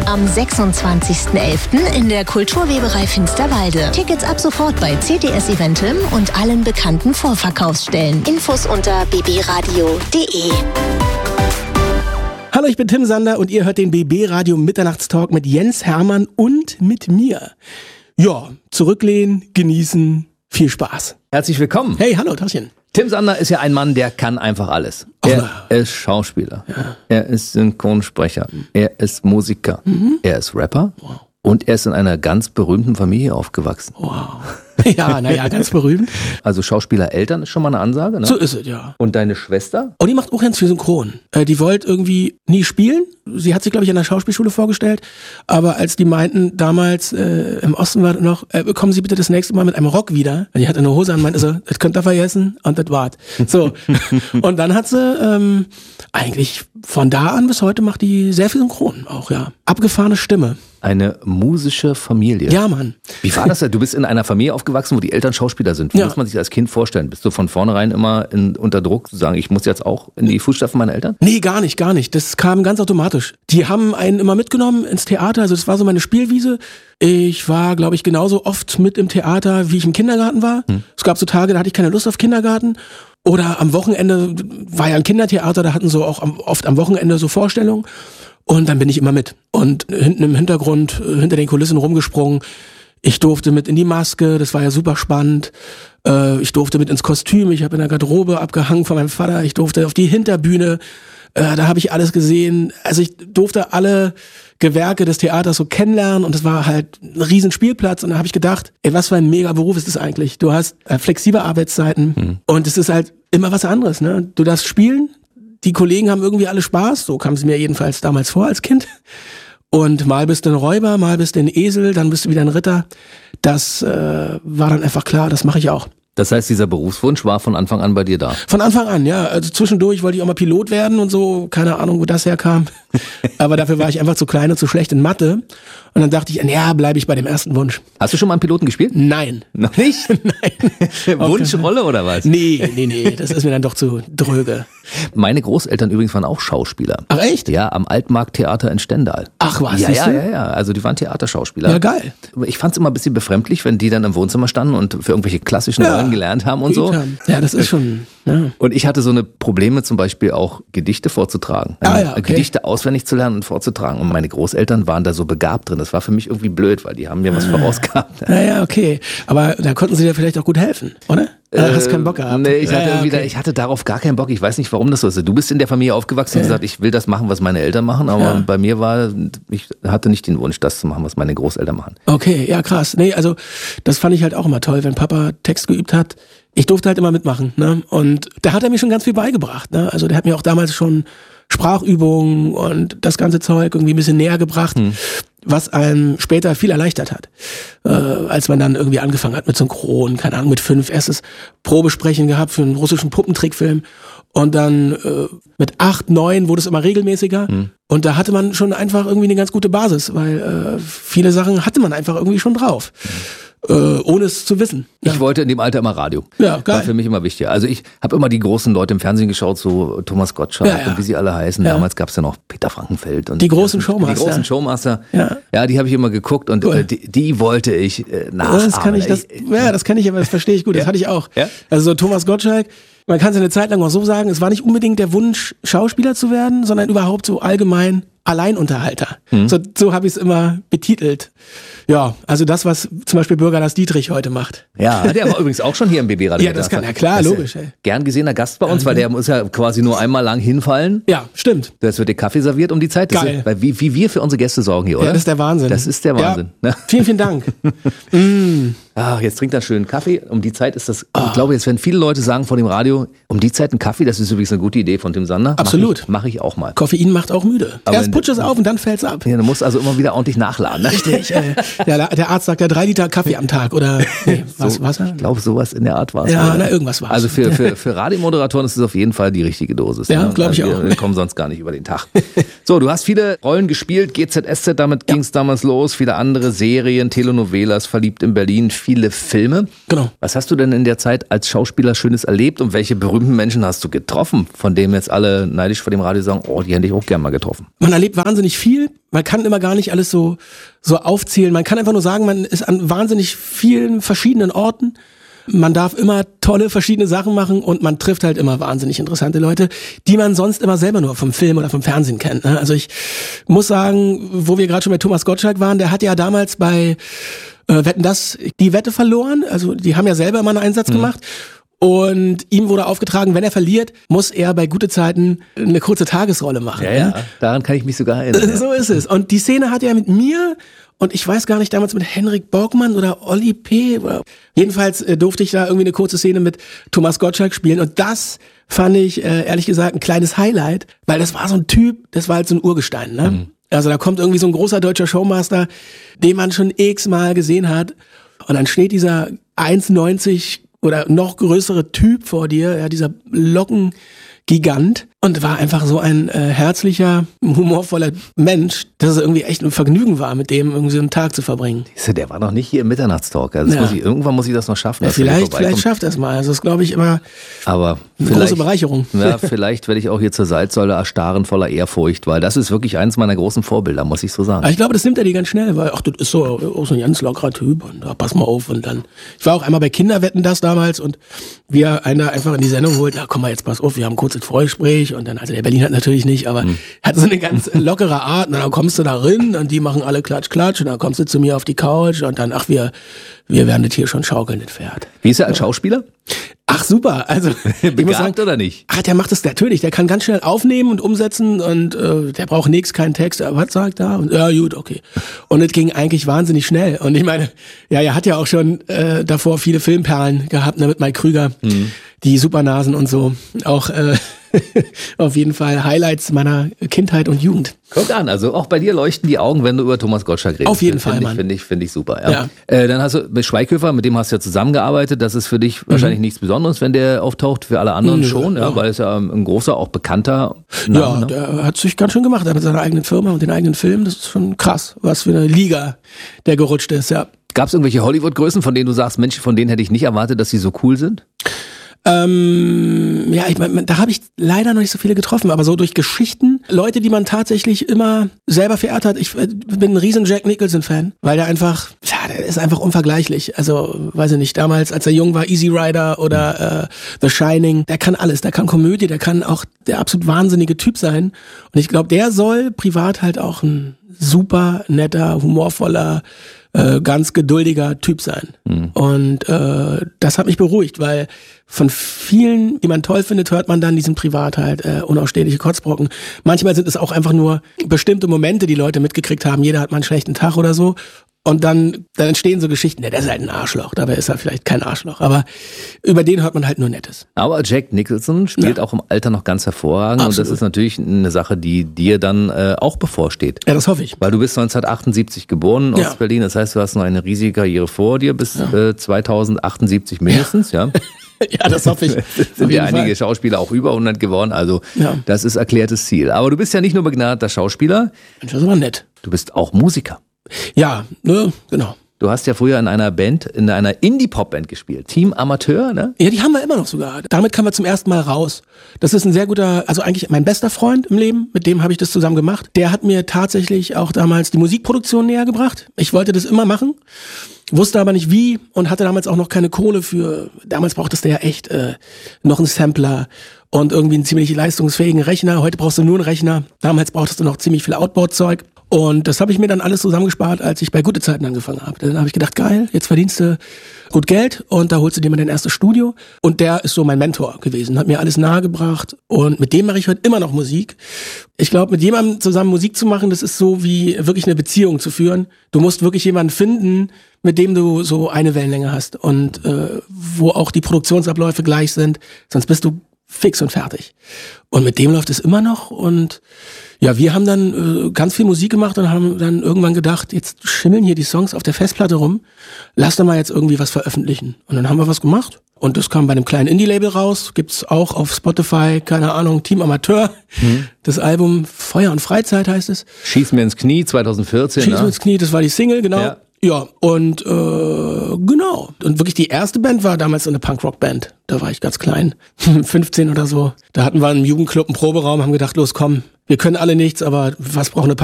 am 26.11. in der Kulturweberei Finsterwalde. Tickets ab sofort bei CTS Eventim und allen bekannten Vorverkaufsstellen. Infos unter bbradio.de. Hallo, ich bin Tim Sander und ihr hört den BB Radio Mitternachtstalk mit Jens Hermann und mit mir. Ja, zurücklehnen, genießen, viel Spaß. Herzlich willkommen. Hey, hallo, Taschen. Tim Sander ist ja ein Mann, der kann einfach alles. Er ist Schauspieler, er ist Synchronsprecher, er ist Musiker, er ist Rapper und er ist in einer ganz berühmten Familie aufgewachsen. Wow. Ja, naja, ganz berühmt. Also Schauspielereltern ist schon mal eine Ansage, ne? So ist es, ja. Und deine Schwester? Oh, die macht auch ganz viel Synchron. Die wollte irgendwie nie spielen. Sie hat sich, glaube ich, an der Schauspielschule vorgestellt. Aber als die meinten, damals im Osten war das noch, kommen Sie bitte das nächste Mal mit einem Rock wieder. Die hatte eine Hose an, meinte so, das könnt ihr vergessen und das war's. So. Und dann hat sie eigentlich von da an bis heute macht die sehr viel Synchron auch, ja. Abgefahrene Stimme. Eine musische Familie. Ja, Mann. Wie war das denn? Du bist in einer Familie aufgewachsen, wo die Eltern Schauspieler sind. Wie muss man sich als Kind vorstellen? Bist du von vornherein immer unter Druck zu sagen, ich muss jetzt auch in die Fußstapfen meiner Eltern? Nee, gar nicht. Das kam ganz automatisch. Die haben einen immer mitgenommen ins Theater, also das war so meine Spielwiese. Ich war, glaube ich, genauso oft mit im Theater, wie ich im Kindergarten war. Es gab so Tage, da hatte ich keine Lust auf Kindergarten. Oder am Wochenende war ja ein Kindertheater, da hatten so auch oft am Wochenende so Vorstellungen. Und dann bin ich immer mit. Und hinten im Hintergrund, hinter den Kulissen rumgesprungen. Ich durfte mit in die Maske, das war ja super spannend. Ich durfte mit ins Kostüm, ich habe in der Garderobe abgehangen von meinem Vater. Ich durfte auf die Hinterbühne, da habe ich alles gesehen. Also ich durfte alle Gewerke des Theaters so kennenlernen und es war halt ein riesen Spielplatz. Und da habe ich gedacht, ey, was für ein mega Beruf ist das eigentlich? Du hast flexible Arbeitszeiten und es ist halt immer was anderes, ne? Du darfst spielen. Die Kollegen haben irgendwie alle Spaß, so kam es mir jedenfalls damals vor als Kind. Und mal bist du ein Räuber, mal bist du ein Esel, dann bist du wieder ein Ritter. Das war dann einfach klar, das mache ich auch. Das heißt, dieser Berufswunsch war von Anfang an bei dir da? Von Anfang an, ja. Also zwischendurch wollte ich auch mal Pilot werden und so. Keine Ahnung, wo das herkam. Aber dafür war ich einfach zu klein und zu schlecht in Mathe. Und dann dachte ich, ja, bleibe ich bei dem ersten Wunsch. Hast du schon mal einen Piloten gespielt? Nein. Noch nicht? Nein. Wunschrolle oder was? Nee. Das ist mir dann doch zu dröge. Meine Großeltern übrigens waren auch Schauspieler. Ach echt? Ja, am Altmarkttheater in Stendal. Ach was? Ja. Also die waren Theaterschauspieler. Ja, geil. Ich fand es immer ein bisschen befremdlich, wenn die dann im Wohnzimmer standen und für irgendwelche klassischen Rollen gelernt haben und so. Ja, das ist schon... Ja. Und ich hatte so eine Probleme zum Beispiel auch Gedichte vorzutragen. Okay. Gedichte auswendig zu lernen und vorzutragen. Und meine Großeltern waren da so begabt drin. Das war für mich irgendwie blöd, weil die haben mir was vorausgehabt. Ja, okay. Aber da konnten sie dir vielleicht auch gut helfen, oder? Hast keinen Bock gehabt? Nee, ich hatte darauf gar keinen Bock. Ich weiß nicht, warum das so ist. Du bist in der Familie aufgewachsen und gesagt, ich will das machen, was meine Eltern machen. Aber bei mir ich hatte nicht den Wunsch, das zu machen, was meine Großeltern machen. Okay, ja krass. Nee, also das fand ich halt auch immer toll, wenn Papa Text geübt hat. Ich durfte halt immer mitmachen, ne? Und da hat er mir schon ganz viel beigebracht, ne? Also der hat mir auch damals schon Sprachübungen und das ganze Zeug irgendwie ein bisschen näher gebracht, was einem später viel erleichtert hat. Als man dann irgendwie angefangen hat mit Synchron, keine Ahnung, mit 5 erstes Probesprechen gehabt für einen russischen Puppentrickfilm. Und dann mit 8, 9 wurde es immer regelmäßiger. Und da hatte man schon einfach irgendwie eine ganz gute Basis, weil viele Sachen hatte man einfach irgendwie schon drauf. Ohne es zu wissen. Ja. Ich wollte in dem Alter immer Radio. Ja, geil. War für mich immer wichtig. Also ich habe immer die großen Leute im Fernsehen geschaut, so Thomas Gottschalk und wie sie alle heißen. Ja. Damals gab es ja noch Peter Frankenfeld. Und die großen Showmaster. Die großen Showmaster. Ja, die habe ich immer geguckt und cool. die wollte ich nachahmen. Das kann ich, aber das verstehe ich gut. Das hatte ich auch. Ja? Also so Thomas Gottschalk, man kann es eine Zeit lang auch so sagen, es war nicht unbedingt der Wunsch, Schauspieler zu werden, sondern überhaupt so allgemein Alleinunterhalter. So habe ich es immer betitelt. Ja, also das, was zum Beispiel Bürger Lars Dietrich heute macht. Ja, der war übrigens auch schon hier im BB-Radio. Ja, das kann ja klar, logisch. Ey. Gern gesehener Gast bei uns, weil der muss ja quasi nur einmal lang hinfallen. Ja, stimmt. Das wird dir Kaffee serviert um die Zeit. Das geil. Ist, wie wir für unsere Gäste sorgen hier, oder? Ja, das ist der Wahnsinn. Das ist der Wahnsinn. Ja. Vielen Dank. Jetzt trinkt er schönen Kaffee. Um die Zeit ist das, ich glaube, jetzt werden viele Leute sagen vor dem Radio, um die Zeit einen Kaffee, das ist übrigens eine gute Idee von Tim Sander. Absolut. Mach ich auch mal. Koffein macht auch müde. Aber erst putscht es auf und dann fällt es ab. Ja, du musst also immer wieder ordentlich nachladen. Ne? Richtig. Ja, der Arzt sagt ja 3 Liter Kaffee am Tag oder Wasser? Ich glaube, sowas in der Art war es. Ja, irgendwas war es. Also für Radiomoderatoren ist es auf jeden Fall die richtige Dosis. Ja, glaube ich auch. Wir kommen sonst gar nicht über den Tag. So, du hast viele Rollen gespielt, GZSZ, damit ging es damals los, viele andere Serien, Telenovelas, Verliebt in Berlin, viele Filme. Genau. Was hast du denn in der Zeit als Schauspieler Schönes erlebt und welche berühmten Menschen hast du getroffen, von denen jetzt alle neidisch vor dem Radio sagen, oh, die hätte ich auch gerne mal getroffen? Man erlebt wahnsinnig viel. Man kann immer gar nicht alles so aufzählen. Man kann einfach nur sagen, man ist an wahnsinnig vielen verschiedenen Orten. Man darf immer tolle verschiedene Sachen machen und man trifft halt immer wahnsinnig interessante Leute, die man sonst immer selber nur vom Film oder vom Fernsehen kennt. Ne? Also ich muss sagen, wo wir gerade schon bei Thomas Gottschalk waren, der hat ja damals bei Wetten, dass die Wette verloren. Also die haben ja selber mal einen Einsatz gemacht. Und ihm wurde aufgetragen, wenn er verliert, muss er bei Gute Zeiten eine kurze Tagesrolle machen. Ja, daran kann ich mich sogar erinnern. So ist es. Und die Szene hat er mit mir und ich weiß gar nicht, damals mit Henrik Borgmann oder Olli P. Jedenfalls durfte ich da irgendwie eine kurze Szene mit Thomas Gottschalk spielen. Und das fand ich, ehrlich gesagt, ein kleines Highlight, weil das war so ein Typ, das war halt so ein Urgestein. Ne? Also da kommt irgendwie so ein großer deutscher Showmaster, den man schon x-mal gesehen hat. Und dann steht dieser 1,90 oder noch größere Typ vor dir, ja, dieser Lockengigant, und war einfach so ein herzlicher, humorvoller Mensch, dass es irgendwie echt ein Vergnügen war, mit dem irgendwie so einen Tag zu verbringen. Der war noch nicht hier im Mitternachtstalk. Also irgendwann muss ich das noch schaffen. Ja, vielleicht schafft er es mal. Also das ist, glaube ich, immer eine große Bereicherung. Ja, vielleicht werde ich auch hier zur Salzsäule erstarren voller Ehrfurcht, weil das ist wirklich eines meiner großen Vorbilder, muss ich so sagen. Aber ich glaube, das nimmt er die ganz schnell, weil das ist so ein ganz lockerer Typ und da pass mal auf. Und dann, ich war auch einmal bei Kinderwetten das damals und wir einer einfach in die Sendung holt, na komm mal jetzt pass auf, wir haben kurz ein Vorgespräch und dann, also der Berlin hat natürlich nicht, aber hat so eine ganz lockere Art und dann kommst du da rein und die machen alle Klatsch, Klatsch und dann kommst du zu mir auf die Couch und dann, wir werden das hier schon schaukeln, das Pferd. Wie ist er als Schauspieler? Ach super, also ich muss sagen, oder nicht? Der macht das natürlich, der kann ganz schnell aufnehmen und umsetzen und der braucht nichts, keinen Text, was sagt er? Und ja gut, okay. Und es ging eigentlich wahnsinnig schnell und ich meine, ja, er hat ja auch schon davor viele Filmperlen gehabt, ne, mit Mike Krüger, die Supernasen und so, auch auf jeden Fall Highlights meiner Kindheit und Jugend. Guck an, also auch bei dir leuchten die Augen, wenn du über Thomas Gottschalk redest. Auf jeden Fall, Mann. Finde ich super, ja. Dann hast du mit Schweighöfer, mit dem hast du ja zusammengearbeitet, das ist für dich wahrscheinlich nichts Besonderes, wenn der auftaucht, für alle anderen schon, ja, weil es ja ein großer, auch bekannter Name, ja, der hat sich ganz schön gemacht, er mit seiner eigenen Firma und den eigenen Film, das ist schon krass, was für eine Liga der gerutscht ist, ja. Gab es irgendwelche Hollywood-Größen, von denen du sagst, Mensch, von denen hätte ich nicht erwartet, dass sie so cool sind? Ja, ich meine, da habe ich leider noch nicht so viele getroffen, aber so durch Geschichten, Leute, die man tatsächlich immer selber verehrt hat. Ich bin ein riesen Jack Nicholson-Fan, weil der einfach, ja, der ist einfach unvergleichlich. Also, weiß ich nicht, damals, als er jung war, Easy Rider oder The Shining, der kann alles, der kann Komödie, der kann auch der absolut wahnsinnige Typ sein. Und ich glaube, der soll privat halt auch ein super netter, humorvoller, ganz geduldiger Typ sein. Und das hat mich beruhigt, weil von vielen, die man toll findet, hört man dann diesen privat halt unausstehliche Kotzbrocken. Manchmal sind es auch einfach nur bestimmte Momente, die Leute mitgekriegt haben. Jeder hat mal einen schlechten Tag oder so. Und dann entstehen so Geschichten, der ist halt ein Arschloch, dabei ist er vielleicht kein Arschloch, aber über den hört man halt nur Nettes. Aber Jack Nicholson spielt auch im Alter noch ganz hervorragend. Absolut. Und das ist natürlich eine Sache, die dir dann auch bevorsteht. Ja, das hoffe ich. Weil du bist 1978 geboren aus Berlin, das heißt, du hast noch eine riesige Karriere vor dir bis 2078 mindestens, ja. Ja, das hoffe ich. Sind ja einige Schauspieler auch über 100 geworden, also das ist erklärtes Ziel. Aber du bist ja nicht nur begnadeter Schauspieler. Das ist aber nett. Du bist auch Musiker. Ja, ne, genau. Du hast ja früher in einer Band, in einer Indie-Pop-Band gespielt. Team Amateur, ne? Ja, die haben wir immer noch sogar. Damit kamen wir zum ersten Mal raus. Das ist ein sehr guter, also eigentlich mein bester Freund im Leben, mit dem habe ich das zusammen gemacht. Der hat mir tatsächlich auch damals die Musikproduktion näher gebracht. Ich wollte das immer machen, wusste aber nicht wie und hatte damals auch noch keine Kohle für, damals brauchtest du ja echt noch einen Sampler und irgendwie einen ziemlich leistungsfähigen Rechner. Heute brauchst du nur einen Rechner. Damals brauchtest du noch ziemlich viel Outboard-Zeug. Und das habe ich mir dann alles zusammengespart, als ich bei Gute Zeiten angefangen habe. Dann habe ich gedacht, geil, jetzt verdienst du gut Geld und da holst du dir mal dein erstes Studio. Und der ist so mein Mentor gewesen, hat mir alles nahegebracht und mit dem mache ich heute immer noch Musik. Ich glaube, mit jemandem zusammen Musik zu machen, das ist so wie wirklich eine Beziehung zu führen. Du musst wirklich jemanden finden, mit dem du so eine Wellenlänge hast und wo auch die Produktionsabläufe gleich sind, sonst bist du fix und fertig. Und mit dem läuft es immer noch und ja, wir haben dann ganz viel Musik gemacht und haben dann irgendwann gedacht, jetzt schimmeln hier die Songs auf der Festplatte rum, lass doch mal jetzt irgendwie was veröffentlichen. Und dann haben wir was gemacht und das kam bei einem kleinen Indie-Label raus, gibt's auch auf Spotify, keine Ahnung, Team Amateur, das Album Feuer und Freizeit heißt es. Schieß mir ins Knie, 2014. Schieß mir ins Knie, das war die Single, genau. Ja. Ja, und genau. Und wirklich die erste Band war damals so eine Punkrock-Band. Da war ich ganz klein, 15 oder so. Da hatten wir im Jugendclub einen Proberaum, haben gedacht, los komm, wir können alle nichts, aber was braucht eine